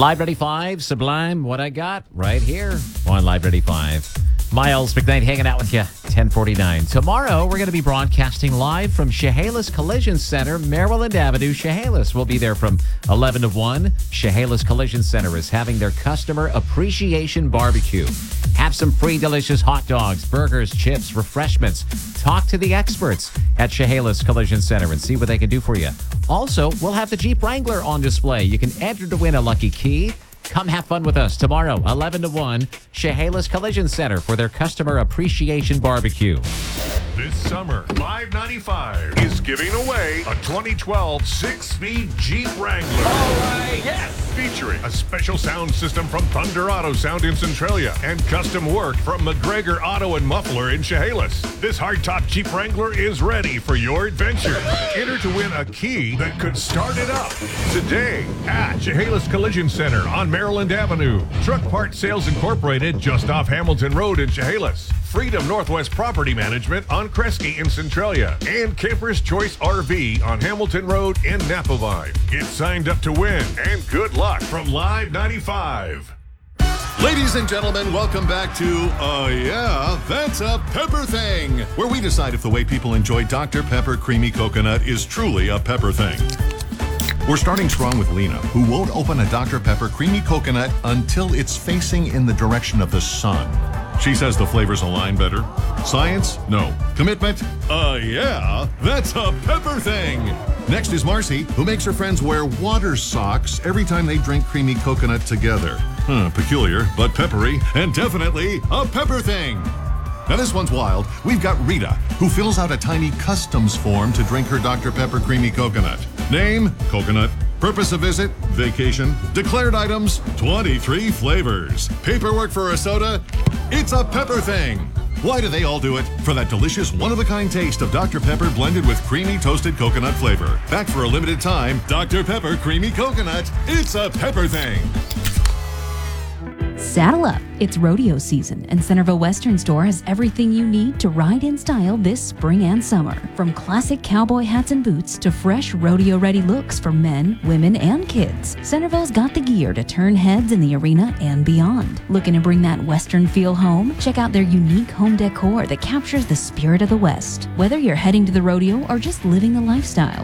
Live 95, Sublime, what I got right here on Live 95. Miles McKnight hanging out with you, 1049. Tomorrow, we're going to be broadcasting live from Chehalis Collision Center, Maryland Avenue, Chehalis. We'll be there from 11 to 1. Chehalis Collision Center is having their Customer Appreciation Barbecue. Have some free delicious hot dogs, burgers, chips, refreshments. Talk to the experts at Chehalis Collision Center and see what they can do for you. Also, we'll have the Jeep Wrangler on display. You can enter to win a lucky key. Come have fun with us tomorrow, 11 to 1, Chehalis Collision Center for their Customer Appreciation Barbecue. This summer, Live 95 is giving away a 2012 six-speed Jeep Wrangler. All right, yes! Featuring a special sound system from Thunder Auto Sound in Centralia and custom work from McGregor Auto and Muffler in Chehalis. This hardtop Jeep Wrangler is ready for your adventure. Enter to win a key that could start it up today at Chehalis Collision Center on Maryland Avenue. Truck Parts Sales Incorporated just off Hamilton Road in Chehalis. Freedom Northwest Property Management on Kresge in Centralia, and Camper's Choice RV on Hamilton Road in Napavine. Get signed up to win, and good luck from Live 95. Ladies and gentlemen, welcome back to Yeah, That's a Pepper Thing, where we decide if the way people enjoy Dr. Pepper Creamy Coconut is truly a pepper thing. We're starting strong with Lena, who won't open a Dr. Pepper Creamy Coconut until it's facing in the direction of the sun. She says the flavors align better. Science? No. Commitment? Yeah, that's a pepper thing. Next is Marcy, who makes her friends wear water socks every time they drink creamy coconut together. Peculiar, but peppery, and definitely a pepper thing. Now this one's wild. We've got Rita, who fills out a tiny customs form to drink her Dr. Pepper Creamy Coconut. Name? Coconut. Purpose of visit? Vacation. Declared items? 23 flavors. Paperwork for a soda? It's a pepper thing. Why do they all do it? For that delicious one-of-a-kind taste of Dr. Pepper blended with creamy toasted coconut flavor. Back for a limited time, Dr. Pepper Creamy Coconut. It's a pepper thing. Saddle up. It's rodeo season, and Centerville Western Store has everything you need to ride in style this spring and summer. From classic cowboy hats and boots to fresh rodeo-ready looks for men, women, and kids, Centerville's got the gear to turn heads in the arena and beyond. Looking to bring that Western feel home? Check out their unique home decor that captures the spirit of the West. Whether you're heading to the rodeo or just living the lifestyle,